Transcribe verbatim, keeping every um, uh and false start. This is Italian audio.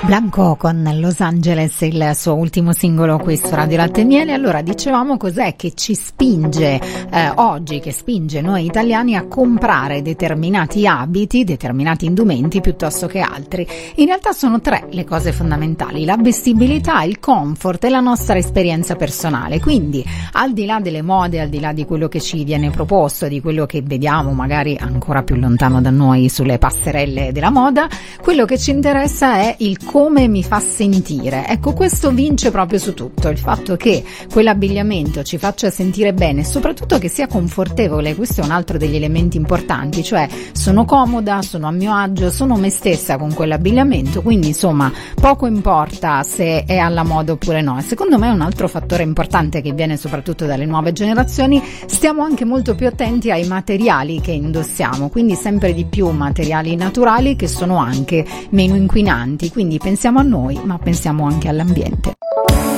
Blanco con Los Angeles, il suo ultimo singolo qui su Radio Latte e Miele. Allora, dicevamo cos'è che ci spinge eh, oggi, che spinge noi italiani a comprare determinati abiti, determinati indumenti piuttosto che altri. In realtà sono tre le cose fondamentali: la vestibilità, il comfort e la nostra esperienza personale. Quindi, al di là delle mode, al di là di quello che ci viene proposto, di quello che vediamo magari ancora più lontano da noi sulle passerelle della moda, quello che ci interessa è il come mi fa sentire. Ecco, questo vince proprio su tutto, il fatto che quell'abbigliamento ci faccia sentire bene, soprattutto che sia confortevole. Questo è un altro degli elementi importanti, cioè sono comoda, sono a mio agio, sono me stessa con quell'abbigliamento, quindi insomma poco importa se è alla moda oppure no. E secondo me è un altro fattore importante che viene soprattutto dalle nuove generazioni: stiamo anche molto più attenti ai materiali che indossiamo, quindi sempre di più materiali naturali che sono anche meno inquinanti, quindi pensiamo a noi, ma pensiamo anche all'ambiente.